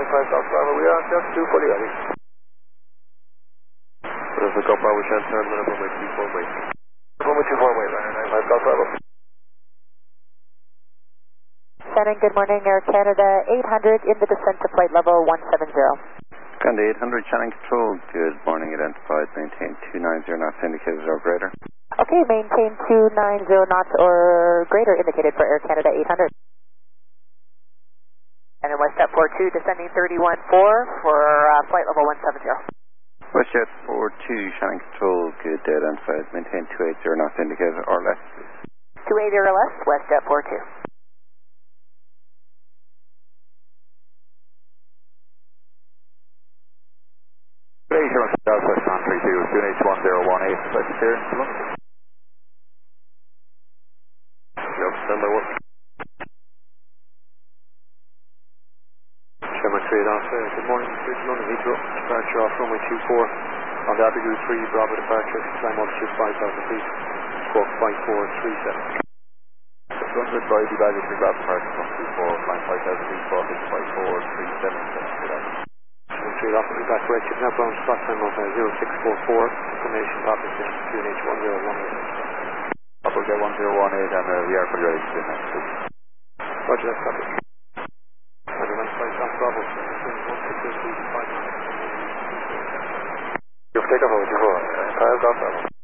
95 Golf Bravo, we are on just 2 fully ready. Bravo Golf Bravo, Shell turn, runway 24 wait. Runway 24 wait, Ryanair 95 Golf Bravo. Shannon, good morning, Air Canada 800 in the descent to flight level 170. Canada 800, Shannon Control, good morning, identified, maintain 290 knots indicated or greater. Okay, maintain 290 knots or greater indicated for Air Canada 800. And then WestJet 42 descending 31.4 for flight level 170. WestJet 42, Shannon Control, good, identified, maintain 280 knots indicated or less. 280 or less, WestJet 42. Southwest on 32, QNH1018, flight clear. Yep, standby 1. Sherman 3 off, good morning, Bridge London Heathrow, departure off runway 24, on the Abigail 3, Bravo departure, climb altitude 5,000 feet, squawk 5437. Runway priority baggage for Bravo departure from 24, climb 5,000 feet, squawk 5437. Straight off and back right, now bound spot time of 0644, information officer, QNH1018. Upper get 1018 and we are fully ready to do next week. Roger that, copy. And the 95 Golf Bravo, 162 5. You've taken over 24, Golf Bravo.